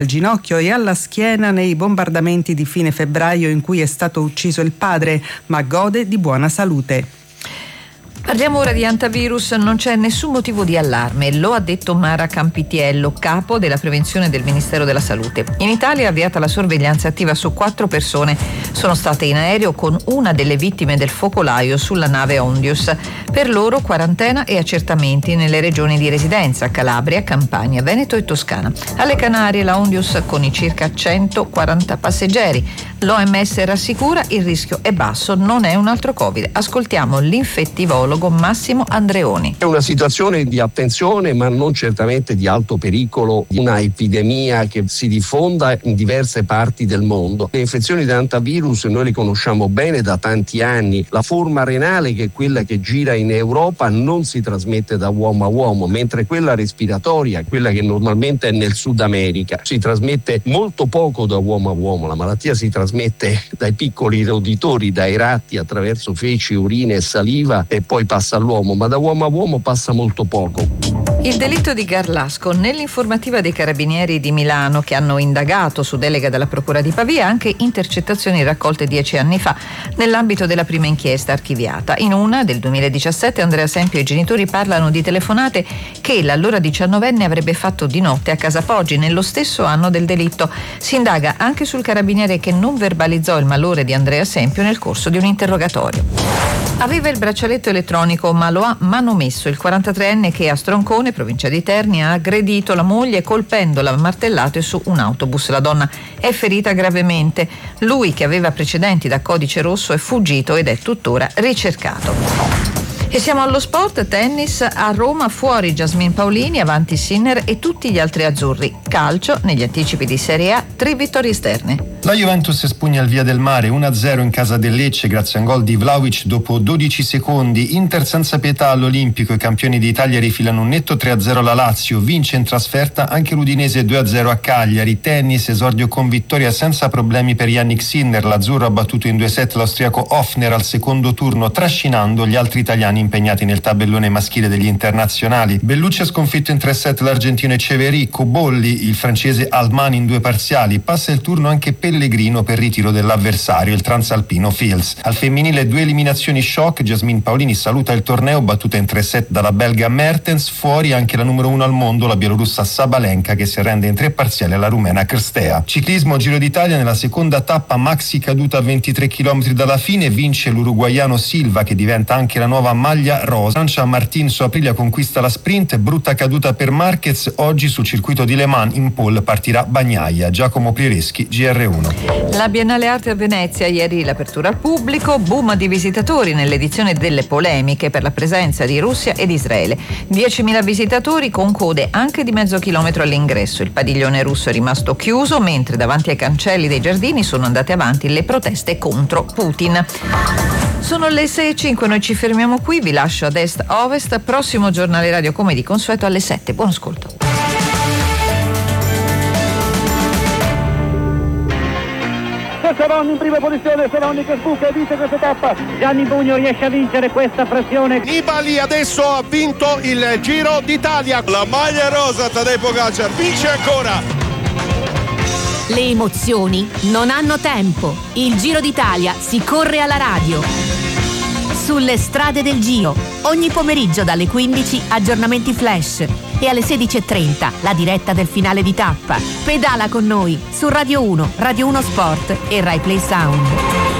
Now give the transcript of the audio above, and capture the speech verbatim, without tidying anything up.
al ginocchio e alla schiena nei bombardamenti di fine febbraio in cui è stato ucciso il padre, ma gode di buona salute. Parliamo ora di antivirus, non c'è nessun motivo di allarme, lo ha detto Mara Campitiello, capo della prevenzione del Ministero della Salute. In Italia è avviata la sorveglianza attiva su quattro persone, sono state in aereo con una delle vittime del focolaio sulla nave Ondius. Per loro quarantena e accertamenti nelle regioni di residenza, Calabria, Campania, Veneto e Toscana. Alle Canarie la Ondius con i circa centoquaranta passeggeri. L'O M S rassicura, il rischio è basso, non è un altro Covid. Ascoltiamo l'infettivologo Massimo Andreoni. È una situazione di attenzione, ma non certamente di alto pericolo, una epidemia che si diffonda in diverse parti del mondo. Le infezioni da antivirus noi le conosciamo bene da tanti anni. La forma renale, che è quella che gira in Europa, non si trasmette da uomo a uomo, mentre quella respiratoria, quella che normalmente è nel Sud America, si trasmette molto poco da uomo a uomo. La malattia si trasmette dai piccoli roditori, dai ratti, attraverso feci, urine e saliva, e poi passa all'uomo, ma da uomo a uomo passa molto poco. Il delitto di Garlasco. Nell'informativa dei Carabinieri di Milano, che hanno indagato su delega della Procura di Pavia anche intercettazioni raccolte dieci anni fa nell'ambito della prima inchiesta archiviata. In una del duemiladiciassette Andrea Sempio e i genitori parlano di telefonate che l'allora diciannovenne avrebbe fatto di notte a casa Poggi nello stesso anno del delitto. Si indaga anche sul carabiniere che non verbalizzò il malore di Andrea Sempio nel corso di un interrogatorio. Aveva il braccialetto elettronico, ma lo ha manomesso. Il quarantatreenne che a Stroncone, provincia di Terni, ha aggredito la moglie colpendola a martellate su un autobus. La donna è ferita gravemente. Lui, che aveva precedenti da codice rosso, è fuggito ed è tuttora ricercato. E siamo allo sport, tennis. A Roma fuori Jasmine Paolini, avanti Sinner e tutti gli altri azzurri. Calcio, negli anticipi di Serie A, tre vittorie esterne. La Juventus espugna il Via del Mare uno a zero in casa del Lecce grazie a un gol di Vlahovic dopo dodici secondi. Inter senza pietà all'Olimpico, i campioni d'Italia rifilano un netto tre a zero alla Lazio. Vince in trasferta anche l'Udinese due a zero a Cagliari. Tennis, esordio con vittoria senza problemi per Yannick Sinner. L'azzurro ha battuto in due set l'austriaco Hoffner al secondo turno, trascinando gli altri italiani impegnati nel tabellone maschile degli internazionali. Bellucci ha sconfitto in tre set l'argentino Eceverico. Bolli il francese Almani in due parziali. Passa il turno anche Pellegrino per ritiro dell'avversario, il transalpino Fils. Al femminile due eliminazioni shock. Jasmine Paolini saluta il torneo, battuta in tre set dalla belga Mertens. Fuori anche la numero uno al mondo, la bielorussa Sabalenka, che si arrende in tre parziali alla rumena Crstea. Ciclismo, Giro d'Italia, nella seconda tappa maxi caduta a ventitré chilometri dalla fine, vince l'uruguaiano Silva, che diventa anche la nuova maglia rosa. Francia, Martin su Aprilia conquista la sprint, brutta caduta per Marquez. Oggi sul circuito di Le Mans in pole partirà Bagnaia. Giacomo Priereschi, G R uno. La Biennale Arte a Venezia, ieri l'apertura al pubblico, boom di visitatori nell'edizione delle polemiche per la presenza di Russia ed Israele. diecimila visitatori con code anche di mezzo chilometro all'ingresso. Il padiglione russo è rimasto chiuso, mentre davanti ai cancelli dei giardini sono andate avanti le proteste contro Putin. Sono le sei e cinque, noi ci fermiamo qui, vi lascio ad est-ovest, prossimo giornale radio come di consueto alle sette. Buon ascolto. Serroni in prima posizione, Serroni che sbuca e vince questa tappa. Gianni Bugno riesce a vincere questa pressione. Nibali adesso ha vinto il Giro d'Italia. La maglia rosa, Tadej Pogačar vince ancora. Le emozioni non hanno tempo. Il Giro d'Italia si corre alla radio. Sulle strade del Giro, ogni pomeriggio dalle quindici aggiornamenti flash e alle sedici e trenta la diretta del finale di tappa. Pedala con noi su Radio uno, Radio uno Sport e Rai Play Sound.